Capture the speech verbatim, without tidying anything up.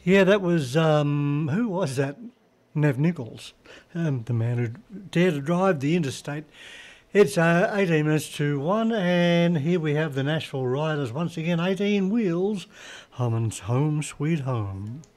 Yeah, that was, um, who was that? Nev Nichols, um, the man who dared to drive the interstate. It's uh, eighteen minutes to one, and here we have the Nashville Riders once again, eighteen wheels, humming Home Sweet Home.